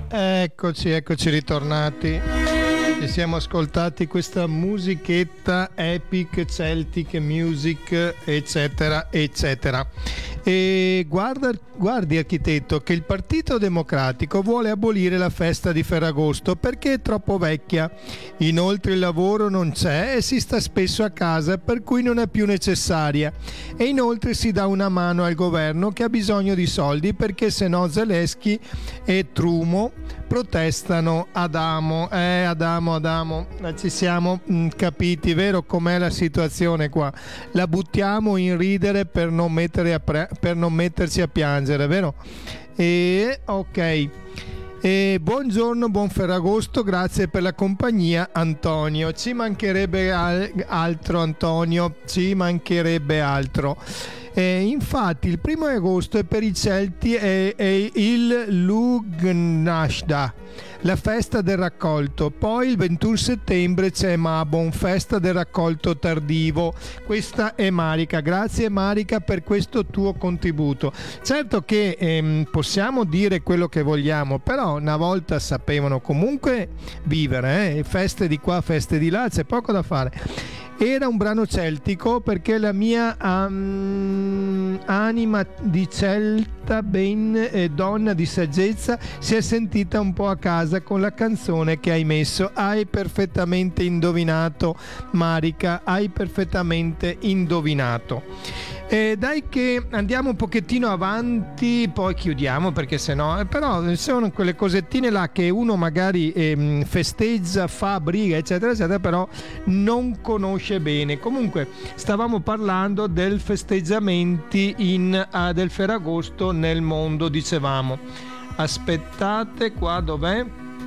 Eccoci ritornati. Ci siamo ascoltati questa musichetta epic, Celtic music, eccetera, eccetera. E guardi architetto, che il Partito Democratico vuole abolire la festa di Ferragosto perché è troppo vecchia. Inoltre il lavoro non c'è e si sta spesso a casa, per cui non è più necessaria. E inoltre si dà una mano al governo che ha bisogno di soldi, perché se no Zelensky e Trumo protestano. Adamo, ci siamo capiti, vero com'è la situazione qua? La buttiamo in ridere per non metterci a piangere, vero? Ok. Buongiorno, buon Ferragosto, grazie per la compagnia Antonio. Ci mancherebbe altro, Antonio, ci mancherebbe altro. Infatti il 1° agosto è per i Celti è il Lugnashta, la festa del raccolto. Poi il 21 settembre c'è Mabon, festa del raccolto tardivo. Questa è Marica. Grazie Marica per questo tuo contributo. Certo che possiamo dire quello che vogliamo, però una volta sapevano comunque vivere, feste di qua, feste di là, c'è poco da fare. Era un brano celtico perché la mia anima di celta, donna di saggezza, si è sentita un po' a casa con la canzone che hai messo. Hai perfettamente indovinato, Marica, hai perfettamente indovinato. Dai che andiamo un pochettino avanti, poi chiudiamo perché sennò, però sono quelle cosettine là che uno magari festeggia, fa briga eccetera eccetera, però non conosce bene. Comunque stavamo parlando del festeggiamenti del Ferragosto nel mondo, dicevamo. Aspettate, qua dov'è?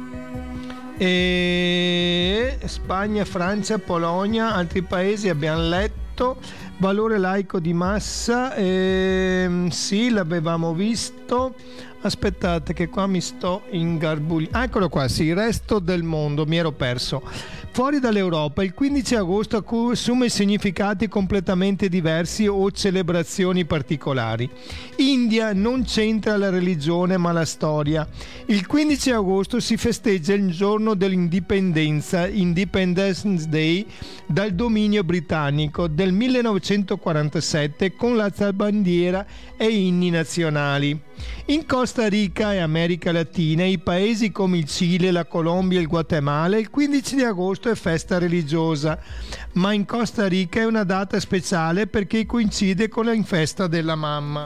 Spagna, Francia, Polonia, altri paesi abbiamo letto. Valore laico di massa, sì, l'avevamo visto. Aspettate che qua mi sto ingarbugliando. Eccolo qua, sì, il resto del mondo, mi ero perso. Fuori dall'Europa, il 15 agosto assume significati completamente diversi o celebrazioni particolari. India non c'entra la religione ma la storia. Il 15 agosto si festeggia il giorno dell'indipendenza, Independence Day, dal dominio britannico del 1947 con la bandiera e inni nazionali. In Costa Rica e America Latina, i paesi come il Cile, la Colombia e il Guatemala, il 15 di agosto è festa religiosa, ma in Costa Rica è una data speciale perché coincide con la festa della mamma.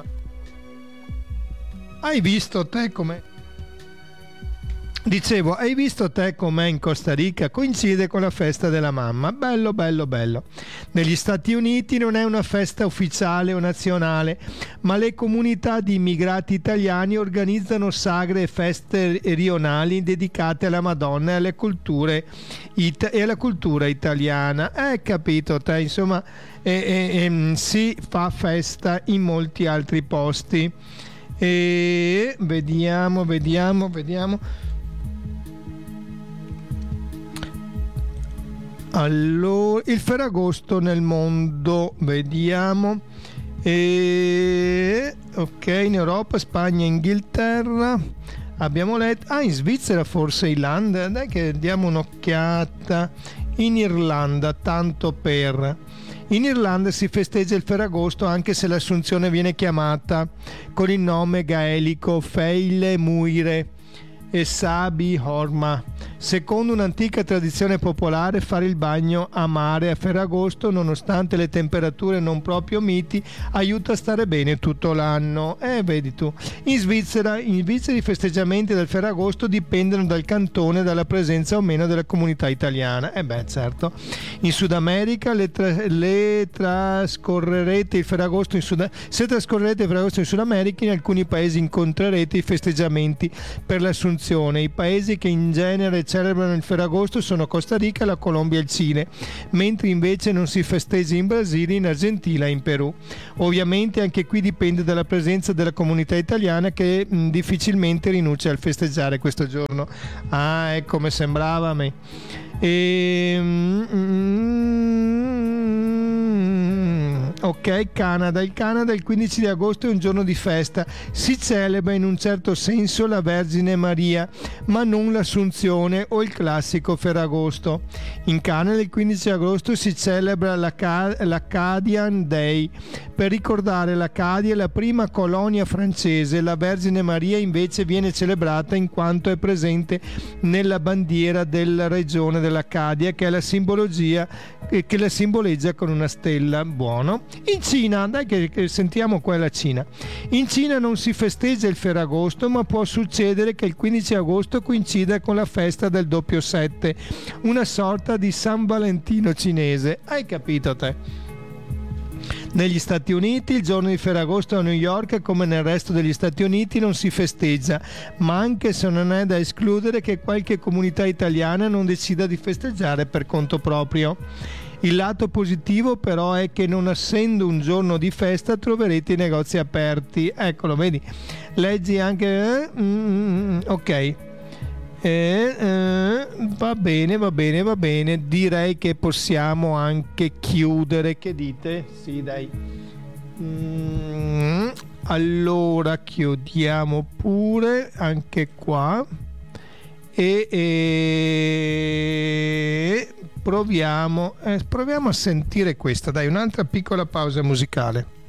Hai visto te come? Dicevo, hai visto te com'è in Costa Rica? Coincide con la festa della mamma. Bello, bello, bello. Negli Stati Uniti non è una festa ufficiale o nazionale, ma le comunità di immigrati italiani organizzano sagre e feste rionali dedicate alla Madonna e alle culture e alla cultura italiana. Capito te? Insomma, si fa festa in molti altri posti. Vediamo. Allora, il Ferragosto nel mondo, vediamo. Ok, in Europa, Spagna, Inghilterra. Abbiamo letto. In Svizzera forse, Irlanda. Dai che diamo un'occhiata. In Irlanda, tanto per. In Irlanda si festeggia il Ferragosto anche se l'Assunzione viene chiamata con il nome gaelico Feile Muire e Sabi Horma. Secondo un'antica tradizione popolare, fare il bagno a mare a Ferragosto, nonostante le temperature non proprio miti, aiuta a stare bene tutto l'anno. Vedi tu. In Svizzera i festeggiamenti del Ferragosto dipendono dal cantone e dalla presenza o meno della comunità italiana. Certo. In Sud America se trascorrerete il Ferragosto in Sud America, in alcuni paesi incontrerete i festeggiamenti per l'Assunzione. I paesi che in genere celebrano il Ferragosto sono Costa Rica, la Colombia e il Cile, mentre invece non si festeggia in Brasile, in Argentina e in Perù. Ovviamente anche qui dipende dalla presenza della comunità italiana, che difficilmente rinuncia al festeggiare questo giorno. È come sembrava a me. Ok, Canada. Il Canada il 15 di agosto è un giorno di festa, si celebra in un certo senso la Vergine Maria, ma non l'Assunzione o il classico Ferragosto. In Canada il 15 agosto si celebra l'Acadian Day per ricordare l'Acadia, la prima colonia francese. La Vergine Maria invece viene celebrata in quanto è presente nella bandiera della regione dell'Acadia, che è la simbologia che la simboleggia con una stella. Buono. In Cina, dai che sentiamo qua la Cina. In Cina non si festeggia il Ferragosto, ma può succedere che il 15 agosto coincida con la festa del doppio 7, una sorta di San Valentino cinese. Hai capito te? Negli Stati Uniti il giorno di Ferragosto a New York, come nel resto degli Stati Uniti, non si festeggia, ma anche se non è da escludere che qualche comunità italiana non decida di festeggiare per conto proprio. Il lato positivo però è che non essendo un giorno di festa troverete i negozi aperti. Eccolo, vedi? Leggi anche... ok. Va bene. Direi che possiamo anche chiudere. Che dite? Sì, dai. Allora chiudiamo pure anche qua e proviamo a sentire questa. Dai, un'altra piccola pausa musicale.